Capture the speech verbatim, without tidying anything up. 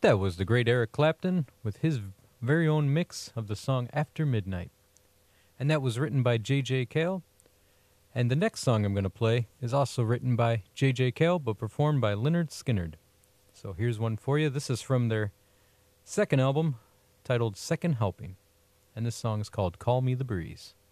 That was the great Eric Clapton with his very own mix of the song After Midnight. And that was written by J J. Cale. And the next song I'm going to play is also written by J J. Cale, but performed by Lynyrd Skynyrd. So here's one for you. This is from their second album, titled Second Helping. And this song is called Call Me the Breeze.